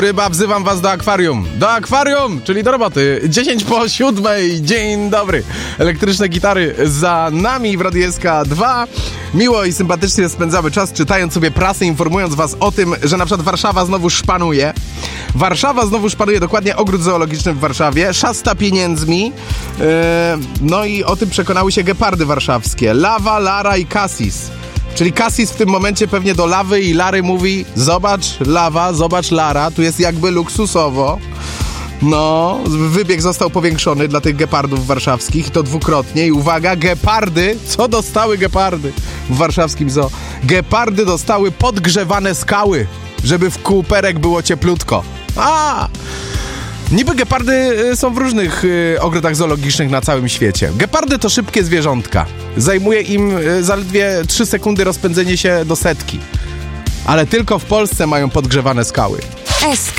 Ryba, wzywam was do akwarium. Do akwarium, czyli do roboty. 6:50. Dzień dobry. Elektryczne gitary za nami w Radiu SK2. Miło i sympatycznie spędzamy czas, czytając sobie prasę, informując was o tym, że na przykład Warszawa znowu szpanuje. Warszawa znowu szpanuje, dokładnie ogród zoologiczny w Warszawie. Szasta pieniędzmi. No i o tym przekonały się gepardy warszawskie. Lawa, Lara i Cassis. Czyli Cassis w tym momencie pewnie do Lawy i Lary mówi: zobacz Lawa, zobacz Lara, tu jest jakby luksusowo. No, wybieg został powiększony dla tych gepardów warszawskich i to dwukrotnie. I uwaga, gepardy, co dostały gepardy w warszawskim zoo? Gepardy dostały podgrzewane skały, żeby w kółperek było cieplutko. Niby gepardy są w różnych ogrodach zoologicznych na całym świecie. Gepardy to szybkie zwierzątka. Zajmuje im zaledwie 3 sekundy rozpędzenie się do setki. Ale tylko w Polsce mają podgrzewane skały. SK